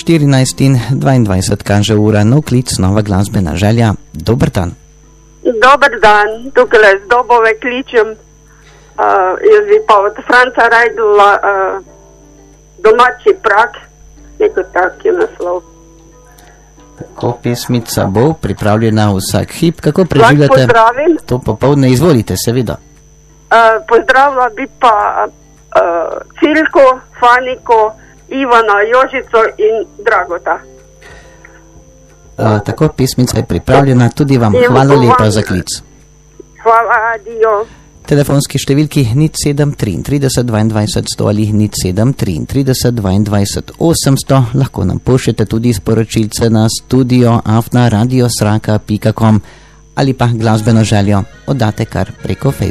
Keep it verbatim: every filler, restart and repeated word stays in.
štirinajst in dvaindvajset kaže ura, nov klic, nova glasbena želja. Dober dan. Dober dan, tukaj z Dobove kličem. Uh, jaz bi pa od Franca Rajdla uh, Domači prak, neko tak je naslov. Tako, pesmica bo pripravljena vsak hip. Kako preživljate to popoldne? Izvolite, seveda. Uh, pozdravila bi pa uh, Cilko, Faniko, Ivana, Jožico in Dragota. Uh, tako, pesmica je pripravljena, tudi vam in hvala lepa za klic. Hvala, adijo. Telefonski številki nič sedem triintrideset dvaindvajset sto ali nič sedem triintrideset dvaindvajset osemsto. Lahko nam pošljete tudi sporočilce na studio afna radiosraka pika com ali pa glasbeno željo oddate kar preko Facebook.